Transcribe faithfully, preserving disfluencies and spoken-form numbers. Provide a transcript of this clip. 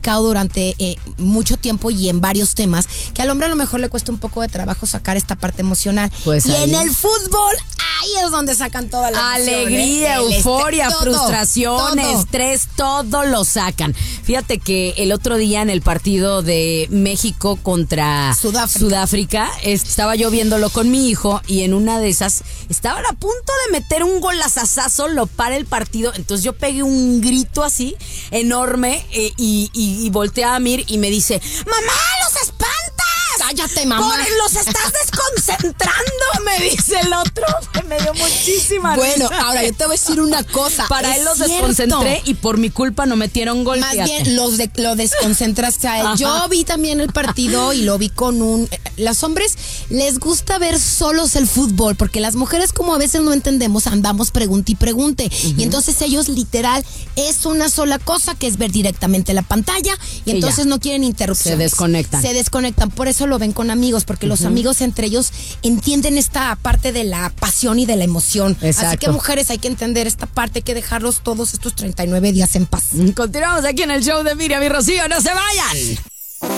platicado durante eh, mucho tiempo y en varios temas, que al hombre a lo mejor le cuesta un poco de trabajo sacar esta parte emocional. Pues y ahí. en el fútbol, ahí es donde sacan toda la emoción, alegría, ¿eh? euforia, Todo, frustración, todo. estrés, todo lo sacan. Fíjate que el otro día en el partido de México contra Sudáfrica. Sudáfrica, estaba yo viéndolo con mi hijo y en una de esas estaban a punto de meter un golazazazo, lo para el partido. Entonces yo pegué un grito así enorme eh, y, y, y volteé a Mir y me dice: ¡Mamá, los espantas! Cállate, mamá. Por- los estás desconcentrando, me dice el otro. Me dio muchísima Bueno, risa. ahora yo te voy a decir una cosa. Para es él los cierto. desconcentré y por mi culpa no metieron gol. Más fíjate. bien los de, lo desconcentraste a él. Ajá. Yo vi también el partido y lo vi con un... Los hombres les gusta ver solos el fútbol, porque las mujeres, como a veces no entendemos, andamos pregunte y pregunte. Uh-huh. Y entonces ellos literal es una sola cosa, que es ver directamente la pantalla, y entonces ya. no quieren interrupciones. Se desconectan. Se desconectan. Por eso lo ven con amigos, porque uh-huh. los amigos entre ellos entienden esta parte de la pasión y de la emoción. Exacto. Así que, mujeres, hay que entender esta parte, hay que dejarlos todos estos treinta y nueve días en paz. Continuamos aquí en el show de Miriam y Rocío, no se vayan.